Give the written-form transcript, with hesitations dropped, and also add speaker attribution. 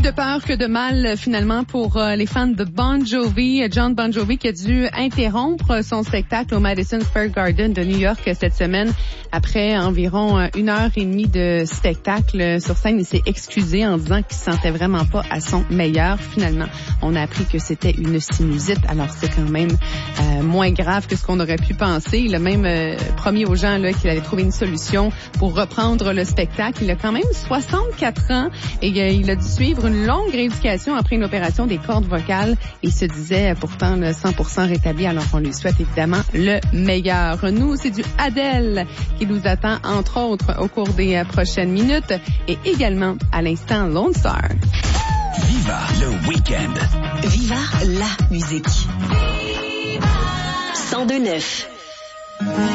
Speaker 1: Plus de peur que de mal, finalement, pour les fans de Bon Jovi. John Bon Jovi qui a dû interrompre son spectacle au Madison Square Garden de New York cette semaine après environ 1h30 de spectacle sur scène. Il s'est excusé en disant qu'il se sentait vraiment pas à son meilleur. Finalement, on a appris que c'était une sinusite. Alors, c'est quand même moins grave que ce qu'on aurait pu penser. Il a même promis aux gens là qu'il allait trouver une solution pour reprendre le spectacle. Il a quand même 64 ans et il a dû suivre une longue rééducation après une opération des cordes vocales. Il se disait pourtant 100% rétabli. Alors, on lui souhaite évidemment le meilleur. Nous, c'est du Adele qui nous attend, entre autres, au cours des prochaines minutes et également à l'instant Lone Star.
Speaker 2: Viva le week-end.
Speaker 3: Viva la musique. 102.9.